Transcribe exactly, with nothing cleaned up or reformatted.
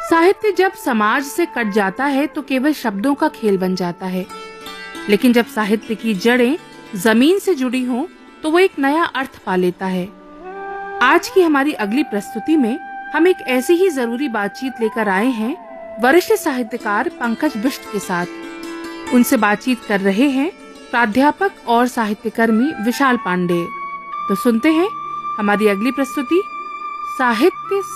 साहित्य जब समाज से कट जाता है तो केवल शब्दों का खेल बन जाता है, लेकिन जब साहित्य की जड़ें जमीन से जुड़ी हों तो वो एक नया अर्थ पा लेता है। आज की हमारी अगली प्रस्तुति में हम एक ऐसी ही जरूरी बातचीत लेकर आए हैं वरिष्ठ साहित्यकार पंकज बिष्ट के साथ। उनसे बातचीत कर रहे हैं प्राध्यापक और साहित्यकर्मी विशाल पांडे। तो सुनते हैं हमारी अगली प्रस्तुति, साहित्य